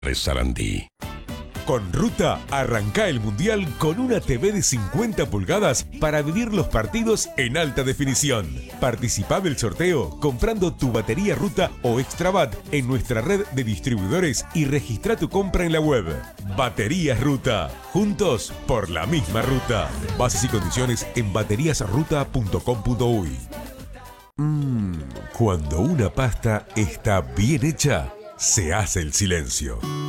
Sarandí. Con Ruta, arranca el Mundial con una TV de 50 pulgadas para vivir los partidos en alta definición. Participá del sorteo comprando tu batería Ruta o Extrabat en nuestra red de distribuidores y registra tu compra en la web. Baterías Ruta, juntos por la misma ruta. Bases y condiciones en bateriasruta.com.uy. Cuando una pasta está bien hecha, se hace el silencio.